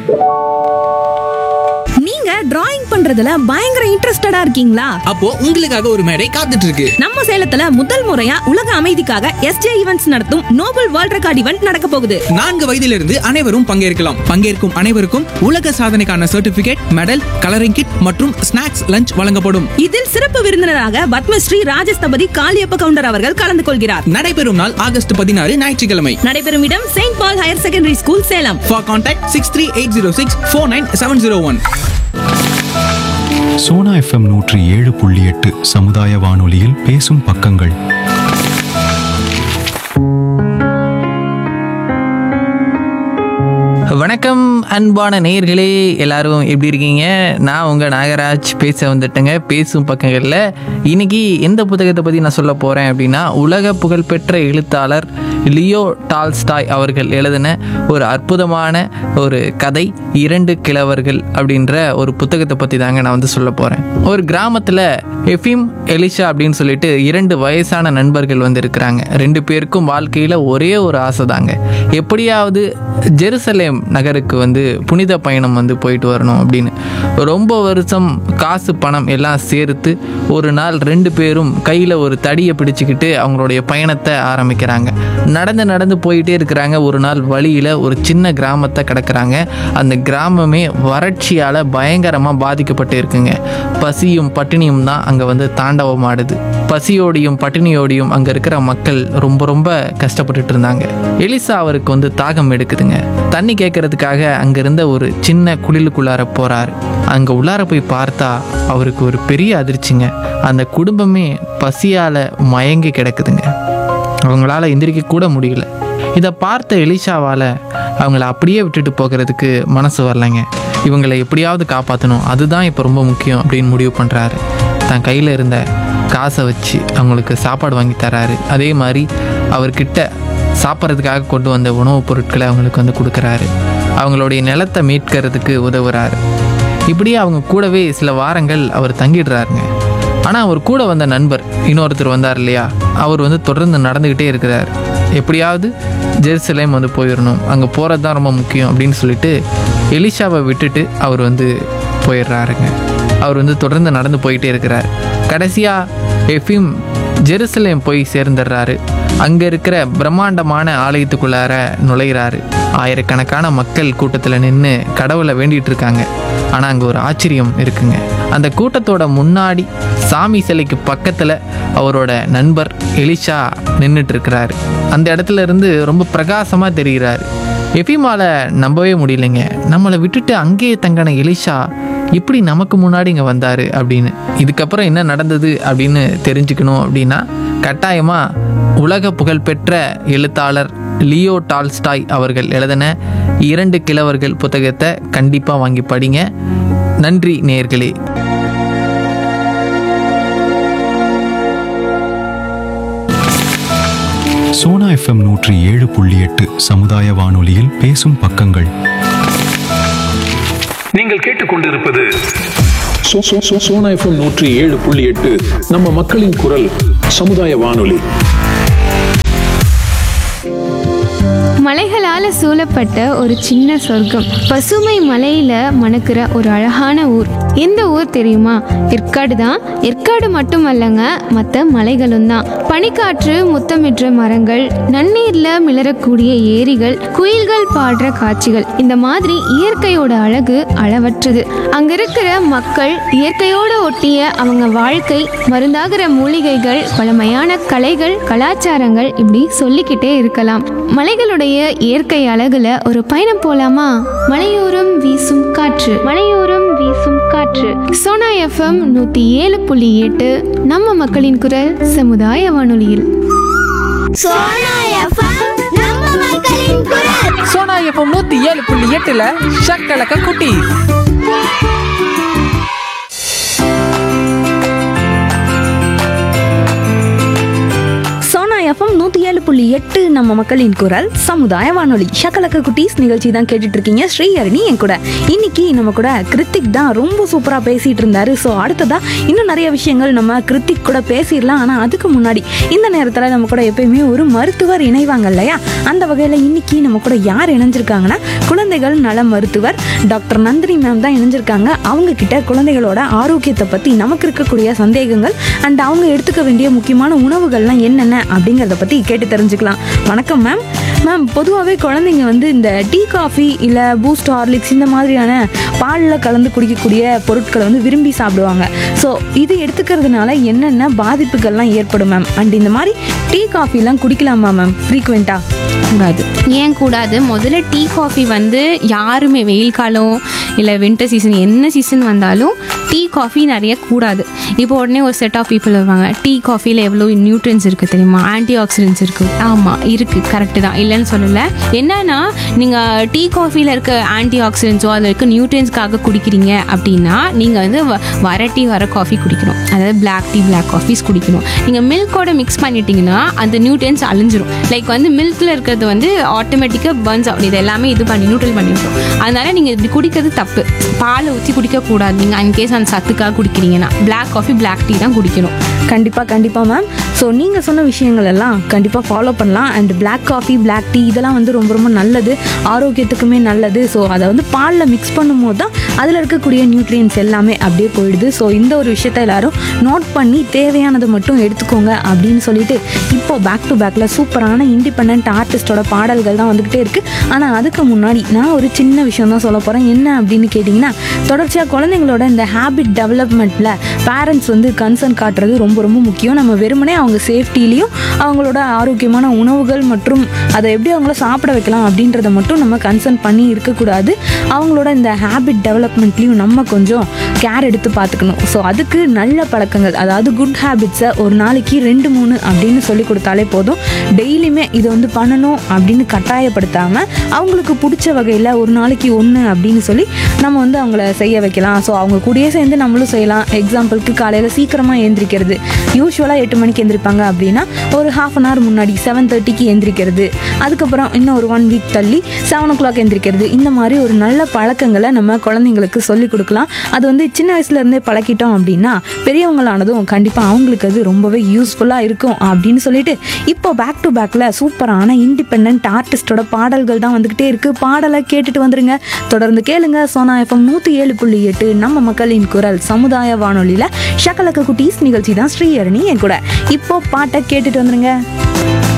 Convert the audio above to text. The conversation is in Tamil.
நீங்க டிராயிங் பண்றதுல பயங்கர இன்ட்ரெஸ்டடா இருக்கீங்களா? அப்போ உங்களுக்காக ஒரு மேடை காத்துட்டு இருக்கு. நம்ம சேலத்துல முதல் முறையா உலக அமைதிக்காக எஸ்ஜே ஈவென்ட்ஸ் நடத்தும் நோபல் வேர்ல்ட் ரெக்கார்ட் ஈவென்ட் நடக்க போகுது. 4 வயதிலிருந்து அனைவரும் பங்கேற்கலாம். பங்கேற்கும் அனைவருக்கும் உலக சாதனைக்கான சர்டிபிகேட், மெடல், கலரிங் கிட் மற்றும் ஸ்நாக்ஸ் லஞ்ச் வழங்கப்படும். இதில் சிறப்பு விருந்தினராக பத்மஸ்ரீ ராஜஸ்தபதி காளியப்ப கவுண்டர் அவர்கள் கலந்து கொள்கிறார். நடைபெறும் நாள் ஆகஸ்ட் 16 ஞாயிற்றுக்கிழமை. நடைபெறும் இடம் Saint ball higher secondary school, Salem. For contact 6380649701. Sona FM 107.8 சமுதாய வானொலியில் பேசும் பக்கங்கள். வணக்கம் அன்பான நேயர்களே, எல்லாரும் எப்படி இருக்கீங்க? நான் உங்கள் நாகராஜ் பேச வந்துட்டேங்க. பேசும் பக்கங்களில் இன்னைக்கு எந்த புத்தகத்தை பற்றி நான் சொல்ல போகிறேன் அப்படின்னா, உலக புகழ்பெற்ற எழுத்தாளர் லியோ டால்ஸ்டாய் அவர்கள் எழுதின ஒரு அற்புதமான ஒரு கதை 2 கிழவர்கள் அப்படின்ற ஒரு புத்தகத்தை பற்றி தாங்க நான் வந்து சொல்ல போகிறேன். ஒரு கிராமத்தில் எஃபிம், எலிஷா அப்படின்னு சொல்லிட்டு 2 வயசான நண்பர்கள் வந்து இருக்கிறாங்க. 2 பேருக்கும் வாழ்க்கையில் ஒரே ஒரு ஆசை தாங்க, எப்படியாவது ஜெருசலேம் நகருக்கு வந்து புனித பயணம் வந்து போயிட்டு வரணும் அப்படின்னு. ரொம்ப வருஷம் காசு பணம் எல்லாம் சேர்த்து ஒரு நாள் 2 பேரும் கையில் ஒரு தடியை பிடிச்சிக்கிட்டு அவங்களுடைய பயணத்தை ஆரம்பிக்கிறாங்க. நடந்து போயிட்டே இருக்கிறாங்க. ஒரு நாள் வழியில் ஒரு சின்ன கிராமத்தை கடக்கிறாங்க. அந்த கிராமமே வறட்சியால் பயங்கரமாக பாதிக்கப்பட்டு இருக்குங்க. பசியும் பட்டினியும் தான் அங்கே வந்து தாண்டவம் ஆடுது. பசியோடையும் பட்டினியோடையும் அங்கே இருக்கிற மக்கள் ரொம்ப கஷ்டப்பட்டுட்டு இருந்தாங்க. எலிசா அவருக்கு வந்து தாகம் எடுக்குதுங்க. தண்ணி கேட்கறதுக்காக அங்கிருந்த ஒரு சின்ன குளிலுக்குள்ளார போறாரு. அங்கே உள்ளார போய் பார்த்தா அவருக்கு ஒரு பெரிய அதிர்ச்சிங்க. அந்த குடும்பமே பசியால் மயங்கி கிடக்குதுங்க. அவங்களால எந்திரிக்க கூட முடியல. இதை பார்த்த எலிஷாவால் அவங்கள அப்படியே விட்டுட்டு போகிறதுக்கு மனசு வரலைங்க. இவங்களை எப்படியாவது காப்பாற்றணும், அதுதான் இப்போ ரொம்ப முக்கியம் அப்படின்னு முடிவு பண்ணுறாரு. தன் கையில் இருந்த காசை வச்சு அவங்களுக்கு சாப்பாடு வாங்கி தராரு. அதே மாதிரி அவர்கிட்ட சாப்பிட்றதுக்காக கொண்டு வந்த உணவுப் பொருட்களை அவங்களுக்கு வந்து கொடுக்குறாரு. அவங்களுடைய நிலத்தை மீட்கிறதுக்கு உதவுறாரு. இப்படியே அவங்க கூடவே சில வாரங்கள் அவர் தங்கிடுறாருங்க. ஆனால் அவர் கூட வந்த நண்பர் இன்னொருத்தர் வந்தார் இல்லையா, அவர் வந்து தொடர்ந்து நடந்துக்கிட்டே இருக்கிறார். எப்படியாவது ஜெருசலேம் வந்து போயிடணும், அங்கே போகிறது தான் ரொம்ப முக்கியம் அப்படின்னு சொல்லிட்டு எலிஷாவை விட்டுட்டு அவர் வந்து போயிடுறாருங்க. அவர் வந்து தொடர்ந்து நடந்து போயிட்டே இருக்கிறார். கடைசியாக எஃபிம் ஜெருசலேம் போய் சேர்ந்துடுறாரு. அங்கே இருக்கிற பிரம்மாண்டமான ஆலயத்துக்குள்ளார நுழைகிறாரு. ஆயிரக்கணக்கான மக்கள் கூட்டத்தில் நின்று கடவுளை வேண்டிகிட்டு இருக்காங்க. ஆனால் அங்கே ஒரு ஆச்சரியம் இருக்குங்க. அந்த கூட்டத்தோட முன்னாடி சாமி சிலைக்கு பக்கத்தில் அவரோட நண்பர் எலிஷா நின்றுட்டு இருக்கிறாரு. அந்த இடத்துல இருந்து ரொம்ப பிரகாசமாக தெரிகிறாரு. எஃபிமால நம்பவே முடியலைங்க. நம்மளை விட்டுட்டு அங்கேயே தங்கின எலிஷா இப்படி நமக்கு முன்னாடி இங்கே வந்தார் அப்படின்னு. இதுக்கப்புறம் என்ன நடந்தது அப்படின்னு தெரிஞ்சுக்கணும் அப்படின்னா, கட்டாயமாக உலக புகழ்பெற்ற எழுத்தாளர் லியோ டால்ஸ்டாய் அவர்கள் எழுதின 2 கிழவர்கள் புத்தகத்தை கண்டிப்பாக வாங்கி படிங்க. நன்றி நேயர்களே. சோனா FM 107.8 சமுதாய வானொலியில் பேசும் பக்கங்கள். நீங்கள் கேட்டுக்கொண்டிருப்பது சோனா FM 107.8 நம்ம மக்களின் குரல் சமுதாய வானொலி. மலைகளால் சூழப்பட்ட ஒரு சின்ன சொர்க்கம், பசுமை மலையில மணக்கிற ஒரு அழகான ஊர். எந்த ஊர் தெரியுமா? ஏற்காடு தான். ஏற்காடு மட்டுமல்லங்க, மற்ற மலைகளும் தான். பனிக்காற்று முத்தமிடுற மரங்கள், நன்னீர்ல மிளறக்கூடிய ஏரிகள், குயில்கள் பாடுற காட்சிகள், இந்த மாதிரி இயற்கையோட அழகு அளவற்றது. அங்க இருக்கிற மக்கள், இயற்கையோட ஒட்டிய அவங்க வாழ்க்கை, மருந்தாகிற மூலிகைகள், பழமையான கலைகள், கலாச்சாரங்கள், இப்படி சொல்லிக்கிட்டே இருக்கலாம். மலைகளுடைய இயற்கை அழகுல ஒரு பயணம் போலாமா? மலையோரம் வீசும் காற்று, மலையோரம் வீசும் காற்று. சோனா FM 107.8 நம்ம மக்களின் குரல் சமுதாய வானொலியில். சோனா FM நம்ம மக்களின் குரல். சோனா FM 107.8ல ஷக்கலக்க குட்டி. சோனா எஃப்எம் 107.8 நம்ம மக்களின் குரல் சமுதாய வானொலி ஷக்கலக்க குட்டீஸ் நிகழ்ச்சி தான் கேட்டுட்டு இருக்கீங்க. ஸ்ரீஹரணி என் கூட. இன்னைக்கு நம்ம கூட கிருத்திக் தான் ரொம்ப சூப்பரா பேசிட்டு இருந்தாரு. ஸோ அடுத்ததா இன்னும் நிறைய விஷயங்கள் நம்ம கிருத்திக் கூட பேசிடலாம். ஆனா அதுக்கு முன்னாடி இந்த நேரத்துல நம்ம கூட எப்பயுமே ஒரு மருத்துவர் இணைவாங்க இல்லையா? அந்த வகையில இன்னைக்கு நம்ம கூட யார் இணைஞ்சிருக்காங்கன்னா குழந்தைகள் நல மருத்துவர் டாக்டர் நந்தினி மேம் தான் இணைஞ்சிருக்காங்க. அவங்க கிட்ட குழந்தைகளோட ஆரோக்கியத்தை பத்தி நமக்கு இருக்கக்கூடிய சந்தேகங்கள் அண்ட் அவங்க எடுத்துக்க வேண்டிய முக்கியமான உணவுகள்லாம் என்னென்ன அப்படிங்கிறத பற்றி கேட்டு தெரிஞ்சுக்கலாம். வணக்கம் மேம். மேம், பொதுவாகவே குழந்தைங்க வந்து இந்த டீ காஃபி இல்லை பூஸ்ட் ஹார்லிக்ஸ் இந்த மாதிரியான பாலில் கலந்து குடிக்கக்கூடிய பொருட்களை வந்து விரும்பி சாப்பிடுவாங்க. ஸோ இது எடுத்துக்கிறதுனால என்னென்ன பாதிப்புகள்லாம் ஏற்படும் மேம்? அண்ட் இந்த மாதிரி டீ காஃபிலாம் குடிக்கலாமா மேம் ஃப்ரீக்வெண்ட்டாக? கூடாது. ஏன் கூடாது? முதல்ல டீ காஃபி வந்து யாருமே வெயில் காலம் இல்லை வின்டர் சீசன் என்ன சீசன் வந்தாலும் டீ காஃபி நிறைய கூடாது. இப்போ உடனே ஒரு செட் ஆஃப் பீப்புள் வருவாங்க, டீ காஃபியில் எவ்வளோ நியூட்ரியன்ஸ் இருக்குது தெரியுமா, ஆன்டி ஆக்சிடென்ட்ஸ் இருக்குது. ஆமாம் இருக்குது, கரெக்டு தான், இல்லைன்னு சொல்லலை. என்னன்னா நீங்கள் டீ காஃபியில் இருக்க ஆன்டி ஆக்சிடென்ட்ஸோ அதில் இருக்க நியூட்ரியன்ஸ்க்காக குடிக்கிறீங்க அப்படின்னா நீங்கள் வந்து வர டீ வர காஃபி குடிக்கணும். அதாவது பிளாக் டீ பிளாக் காஃபிஸ் குடிக்கணும். நீங்கள் மில்கோட மிக்ஸ் பண்ணிட்டீங்கன்னா அந்த நியூட்ரியன்ஸ் அழிஞ்சிரும். லைக் வந்து மில்கில் இருக்கிறது வந்து ஆட்டோமேட்டிக்காக பர்ன்ஸ் ஆகும். இது எல்லாமே இது பண்ணி நியூட்ரல் பண்ணிவிட்டோம். அதனால நீங்கள் இப்படி குடிக்கிறது தப்பு. பாலை ஊற்றி குடிக்கக்கூடாது. நீங்கள் அன்கேஸ் அந்த சத்துக்காக குடிக்கிறீங்கன்னா பிளாக் காஃபி பிளாக் டீ தான் குடிக்கணும். கண்டிப்பாக மேம். ஸோ நீங்கள் சொன்ன விஷயங்கள் எல்லாம் கண்டிப்பாக ஃபாலோ பண்ணலாம். And black coffee black tea இதெல்லாம் வந்து ரொம்ப ரொம்ப நல்லது, ஆரோக்கியத்துக்குமே நல்லது. ஸோ அதை வந்து பாலில் மிக்ஸ் பண்ணும்போது தான் அதில் இருக்கக்கூடிய நியூட்ரியன்ஸ் எல்லாமே அப்படியே போயிடுது. ஸோ இந்த ஒரு விஷயத்த எல்லாரும் நோட் பண்ணி தேவையானதை மட்டும் எடுத்துக்கோங்க அப்படின்னு சொல்லிட்டு இப்போ பேக் டு பேக்கில் சூப்பரான இண்டிபெண்ட் ஆர்டிஸ்டோட பாடல்கள் தான் வந்துக்கிட்டே இருக்குது. ஆனால் அதுக்கு முன்னாடி நான் ஒரு சின்ன விஷயம் தான் சொல்ல போகிறேன். என்ன அப்படின்னு கேட்டிங்கன்னா, தொடர்ச்சியாக குழந்தைங்களோட இந்த ஹேபிட் டெவலப்மெண்ட்டில் பேரண்ட்ஸ் வந்து கன்சர்ன் காட்டுறது ரொம்ப ரொம்ப முக்கியம். நம்ம வெறுமனே அவங்க சேஃப்டிலையும் அவங்களோட ஆரோக்கியமான உணவுகள் மற்றும் அதை எப்படி அவங்கள சாப்பிட வைக்கலாம் அப்படின்றத மட்டும் நம்ம கன்சர்ன் பண்ணி இருக்கக்கூடாது. அவங்களோட இந்த ஹேபிட் டெவலப்மெண்ட்லேயும் நம்ம கொஞ்சம் கேர் எடுத்து பார்த்துக்கணும். ஸோ அதுக்கு நல்ல பழக்கங்கள், அதாவது குட் ஹேபிட்ஸை ஒரு நாளைக்கு 2-3 அப்படின்னு சொல்லி கொடுத்தாலே போதும். டெய்லியுமே இதை வந்து பண்ணணும் அப்படின்னு கட்டாயப்படுத்தாமல் அவங்களுக்கு பிடிச்ச வகையில் ஒரு நாளைக்கு 1 அப்படின்னு சொல்லி நம்ம வந்து அவங்கள செய்ய வைக்கலாம். ஸோ அவங்க கூடயே சேர்ந்து நம்மளும் செய்யலாம். எக்ஸாம்பிளுக்கு காலையில் சீக்கிரமாக எழுந்திரிக்கிறது. யூஸ்வலாக 8 மணிக்கு எழுந்திரிப்பாங்க அப்படின்னா ஒரு ½ அன் ஹவர் முன்னாடி 7:30க்கு எழுந்திரிக்கிறது. அதுக்கப்புறம் இன்னும் ஒரு 1 வீக் தள்ளி 7 o'clock எழுந்திரிக்கிறது. இந்த மாதிரி ஒரு நல்ல பழக்கங்களை நம்ம குழந்தைங்களுக்கு சொல்லிக் கொடுக்கலாம். அது வந்து சின்ன வயசுலேருந்தே பழக்கிட்டோம் அப்படின்னா பெரியவங்களானதும் கண்டிப்பாக அவங்களுக்கு அது ரொம்பவே யூஸ்ஃபுல்லாக இருக்கும் அப்படின்னு சொல்லிட்டு இப்போ பேக் டு பேக்கில் சூப்பரான இண்டிபெண்ட் ஆர்டிஸ்டோட பாடல்கள் தான் வந்துக்கிட்டே இருக்குது. பாடலை கேட்டுட்டு வந்துருங்க. தொடர்ந்து கேளுங்க. சோனா எஃப்எம் 107.8 நம்ம மக்களின் குரல் சமுதாய வானொலியில் ஷக்கலக்க குட்டீஸ் நிகழ்ச்சி தான். ஸ்ரீஹரணி என் கூட. இப்போ பாட்டை கேட்டுட்டு வந்துருங்க.